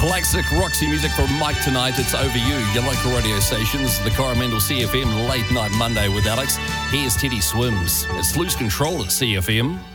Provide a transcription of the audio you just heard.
Classic Roxy music from Mike tonight. It's Over You, your local radio stations. The Coromandel CFM Late Night Monday with Alex. Here's Teddy Swims. It's Loose Control at CFM.